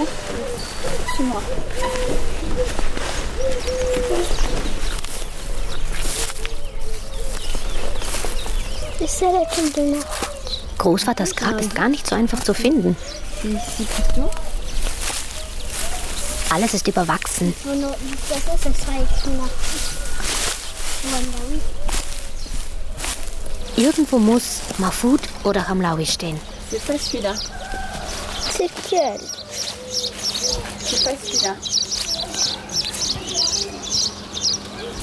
C'est moi. C'est ça la tombe de Mahfoud. Großvaters Grab ist gar nicht so einfach zu finden. Alles ist überwachsen. Irgendwo muss Mahfoud oder Hamlaoui stehen. C'est pas celui-là. C'est quel? C'est pas celui-là.